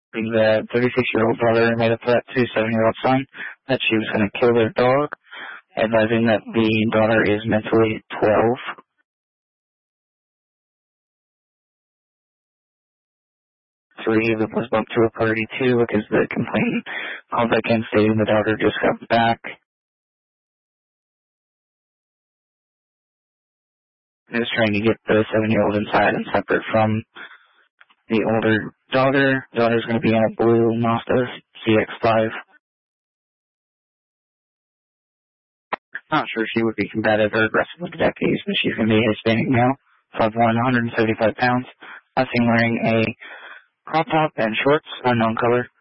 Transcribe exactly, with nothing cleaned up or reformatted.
The thirty-six-year-old daughter made a threat to seven-year-old son that she was going to kill their dog, advising that the daughter is mentally twelve. Three was bumped to a party two because the complainant called back in stating the daughter just got back. He was trying to get the seven-year-old inside and separate from the older daughter. The daughter's going to be in a blue Mazda C X five. Not sure she would be combative or aggressive with deputies, but she's going to be a Hispanic male, five one, one hundred seventy-five pounds. I've seen wearing a crop top and shorts, unknown color.